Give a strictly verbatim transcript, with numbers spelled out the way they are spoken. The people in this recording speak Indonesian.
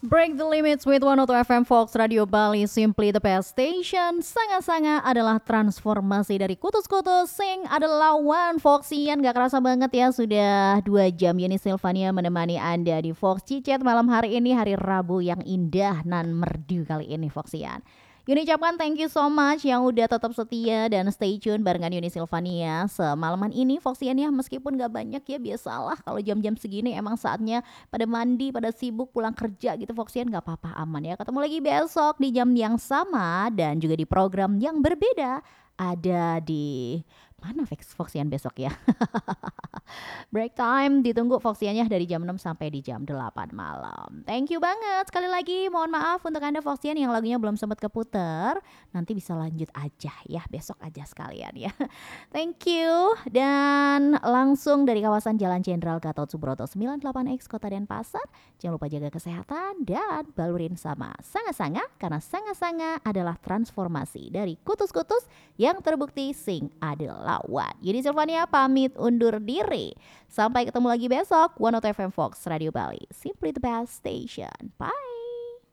Break the limits with one oh two F M Fox Radio Bali, simply the best station. Sanga-sanga adalah transformasi dari kutus-kutus. Sing adalah one Foxian. Gak kerasa banget ya, sudah dua jam Yuni Silvania menemani Anda di Fox Cicet malam hari ini, hari Rabu yang indah nan merdu kali ini Foxian. Yuni ucapkan thank you so much yang udah tetap setia dan stay tune barengan Yuni Silvania semalaman ini Foxian ya, meskipun gak banyak ya, biasalah kalau jam-jam segini emang saatnya pada mandi, pada sibuk pulang kerja gitu Foxian, gak apa-apa, aman ya. Ketemu lagi besok di jam yang sama dan juga di program yang berbeda. Ada di mana Fox Foxian besok ya? Break time ditunggu Foxiannya dari jam enam sampai di jam delapan malam. Thank you banget sekali lagi. Mohon maaf untuk Anda Foxian yang lagunya belum sempat keputer. Nanti bisa lanjut aja ya, besok aja sekalian ya. Thank you. Dan langsung dari kawasan Jalan Jenderal Gatot Subroto sembilan puluh delapan X Kota Denpasar. Jangan lupa jaga kesehatan dan balurin sama sanga-sanga, karena sanga-sanga adalah transformasi dari kutus-kutus yang terbukti sing adalah one. Yuni Silvania pamit undur diri. Sampai ketemu lagi besok. one oh two F M Fox Radio Bali, simply the best station. Bye.